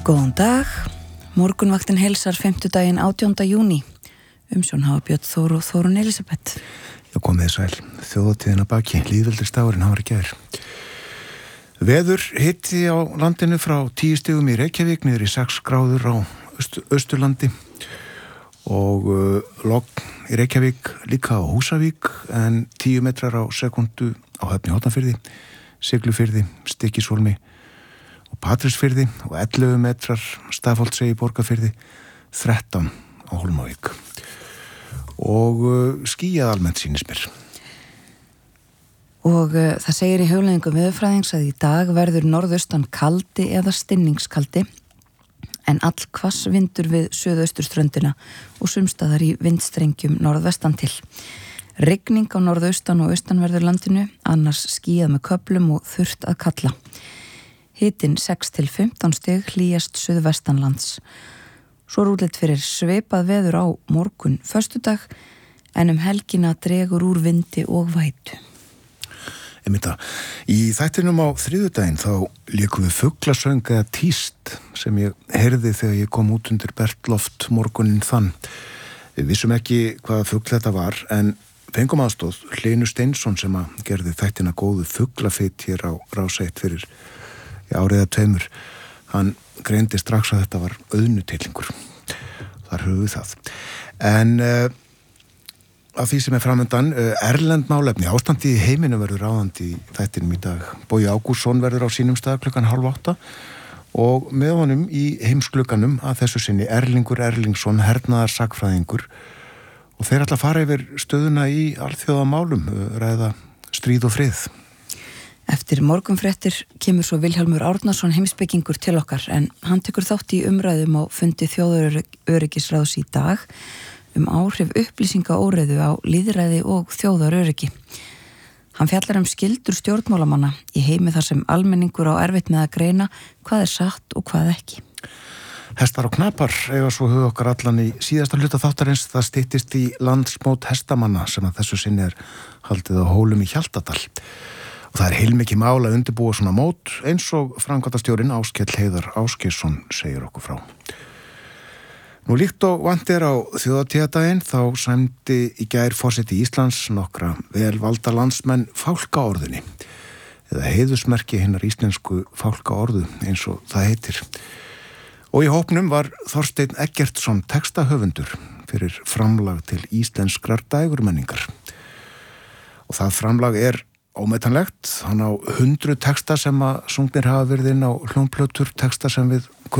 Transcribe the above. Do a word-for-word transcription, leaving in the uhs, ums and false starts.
Góðan dag, morgunvaktin heilsar fimmtudaginn átjánda júní. Umsjón hafa Björn Þór og Þórunn Elísabet. Já, komið sæl, þjóðatíðina baki, lýðveldisdagurinn hafa í gær. Veður hitti á landinu frá tíu stigum í Reykjavík niður í sex gráður á Austurlandi og uh, logn í Reykjavík líka á Húsavík en tíu metrar á sekundu á Höfn í Hornafirði, Siglufirði, Stykkishólmi og Patreksfirði og ellefu metrar Stafholtshei í Borgarfirði, þrettán á Hólmavík og uh, skýjað almennt sýnist mér. Og uh, það segir í hugleiðingum veðurfræðings að í dag verður norðaustan kaldi eða stinningskaldi en all hvass vindur við suðausturströndina og sumstaðar í vindstrengjum norðvestan til. Rigning á norðaustan og austanverður landinu, annars skýjað með köflum og þurrt að kalla. Hitinn sex til fimmtán stig hlýjast suðvestanlands. Svo er útlit fyrir svipað veður á morgun föstudag en um helgina dregur úr vindi og vætu. Einmitta, í þættinum á þriðjudaginn þá lékum við fuglasöng eða tíst sem ég heyrði þegar ég kom út undir Bertloft morgunin þann. Við vissum ekki hvaða fugl þetta var en fengum aðstóð Hlynur Steinsson sem að gerði þættina góðu fuglafit hér á Rás eitt fyrir áriða tveimur. Hann greindi strax að þetta var auðnutillingur. Þar höfum við það. En uh, af því sem er framöndan, uh, erlend málefni, ástandi í heiminu verður ráðandi í þættinum í dag. Bogi Ágústsson verður á sínum stað klukkan hálf átta og með honum í heimsklukkanum að þessu sinni Erlingur Erlingsson, hernaðar sakfræðingur og þeir ætla að fara yfir stöðuna í alþjóðamálum, uh, ræða stríð og frið. Eftir morgunfréttir kemur svo Vilhjálmur Árnason heimspekingur til okkar en hann tekur þátt í umræðum á fundi þjóðaröryggisráðs í dag um áhrif upplýsingaóreiðu á lýðræði og þjóðaröryggi. Hann fjallar um skyldur stjórnmálamanna í heimi þar sem almenningur á erfitt með að greina hvað er satt og hvað ekki. Hestar og knapar eiga svo hug okkar allan í síðasta hluta þáttarins. Það styttist í landsmót hestamanna sem að þessu sinni er haldið á Hólum í Hjaltadal. Og það er heilmikið mál að undirbúa svona mót eins og framkvæmdastjórinn Áskell Heiðar Ásgeirsson segir okkur frá. Nú líkt og vant er á þjóðatíðadaginn þá sæmdi í gær forseti Íslands nokkra vel valda landsmenn fálkaorðunni eða heiðusmerki hinnar íslensku fálkaorðu eins og það heitir. Og í hópnum var Þorsteinn Eggertsson textahöfundur fyrir framlag til íslenskrar dægurmenningar. Og það framlag er ómetanlegt, hann á hundruð texta sem að sungnir hafa verið inn á hljómplötur, texta sem við